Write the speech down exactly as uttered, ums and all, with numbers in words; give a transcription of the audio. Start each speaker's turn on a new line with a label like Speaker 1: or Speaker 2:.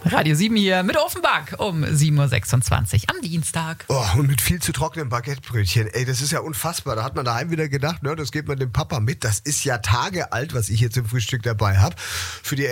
Speaker 1: Radio sieben hier mit Offenbach um sieben Uhr sechsundzwanzig am Dienstag.
Speaker 2: Oh, und mit viel zu trockenen Baguettebrötchen. Ey, das ist ja unfassbar. Da hat man daheim wieder gedacht, ne, das geht man dem Papa mit. Das ist ja Tage alt, was ich hier zum Frühstück dabei habe. Für die